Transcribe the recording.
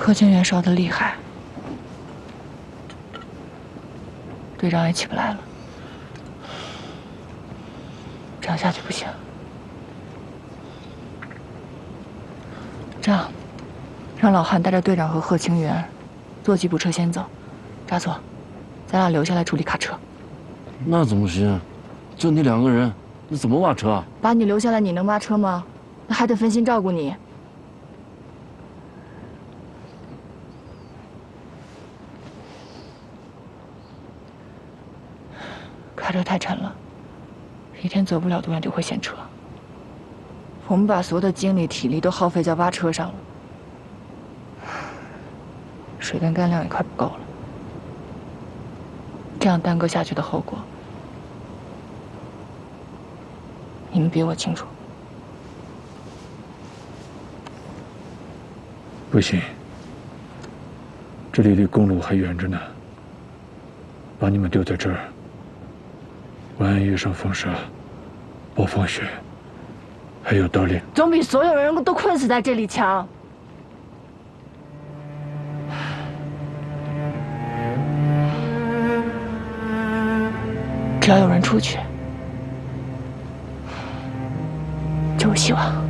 贺清源烧得厉害，队长也起不来了，这样下去不行。这样，让老汉带着队长和贺清源坐吉普车先走，扎索，咱俩留下来处理卡车。 那怎么行？就你2个人，那怎么挖车啊？ 把你留下来，你能挖车吗？那还得分心照顾你。卡车太沉了，一天走不了多远就会陷车。我们把所有的精力、体力都耗费在挖车上了，水跟干粮也快不够了。这样耽搁下去的后果，你们比我清楚。 不行，这里离公路还远着呢。把你们丢在这儿，万一遇上风沙、暴风雪，还有刀令， 总比所有人都困死在这里强。只要有人出去，就有希望。